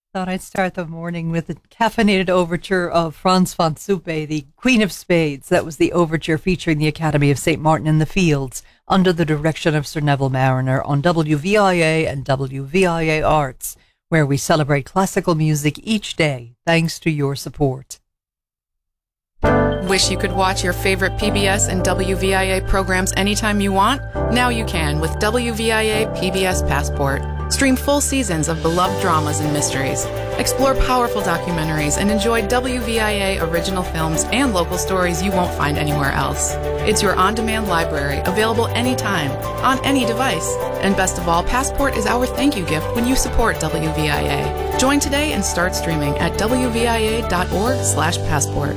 Thought I'd start the morning with the caffeinated overture of Franz von Suppe, the Queen of Spades. That was the overture featuring the Academy of St. Martin in the Fields under the direction of Sir Neville Mariner on WVIA and WVIA Arts, where we celebrate classical music each day thanks to your support. Wish you could watch your favorite PBS and WVIA programs anytime you want? Now you can with WVIA PBS Passport. Stream full seasons of beloved dramas and mysteries. Explore powerful documentaries and enjoy WVIA original films and local stories you won't find anywhere else. It's your on-demand library, available anytime, on any device. And best of all, Passport is our thank you gift when you support WVIA. Join today and start streaming at wvia.org/passport.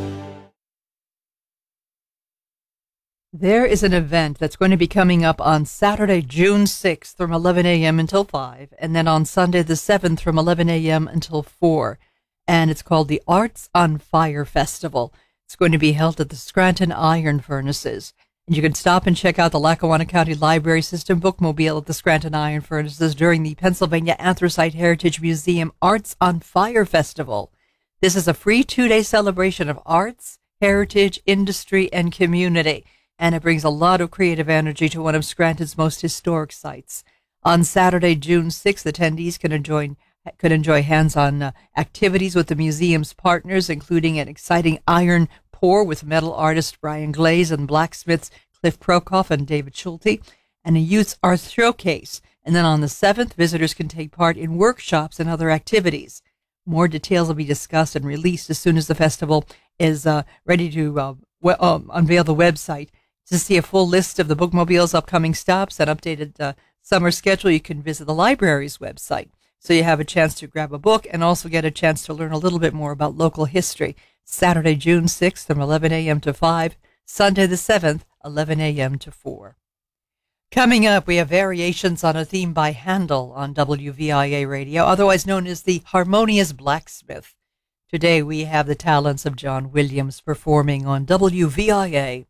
There is an event that's going to be coming up on Saturday, June 6th from 11 a.m. until 5, and then on Sunday the 7th from 11 a.m. until 4. And it's called the Arts on Fire Festival. It's going to be held at the Scranton Iron Furnaces. And you can stop and check out the Lackawanna County Library System bookmobile at the Scranton Iron Furnaces during the Pennsylvania Anthracite Heritage Museum Arts on Fire Festival. This is a free 2-day celebration of arts, heritage, industry, and community. And it brings a lot of creative energy to one of Scranton's most historic sites. On Saturday, June 6th, attendees can enjoy hands-on activities with the museum's partners, including an exciting iron pour with metal artist Brian Glaze and blacksmiths Cliff Prokoff and David Schulte, and a youth's art showcase. And then on the 7th, visitors can take part in workshops and other activities. More details will be discussed and released as soon as the festival is ready to unveil the website. To see a full list of the bookmobile's upcoming stops and updated summer schedule, you can visit the library's website. So you have a chance to grab a book and also get a chance to learn a little bit more about local history. Saturday, June 6th from 11 a.m. to 5. Sunday the 7th, 11 a.m. to 4. Coming up, we have variations on a theme by Handel on WVIA Radio, otherwise known as the Harmonious Blacksmith. Today we have the talents of John Williams performing on WVIA.